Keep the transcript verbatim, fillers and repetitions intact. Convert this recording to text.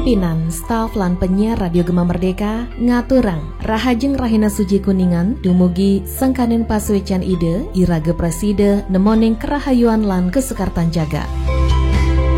Pimpinan, staf lan penyiar Radio Gema Merdeka ngaturang rahajeng rahina suci kuningan dumugi sangkanen pasuecan ide irage preside nemoning kerahayuan lan kesekartan jaga.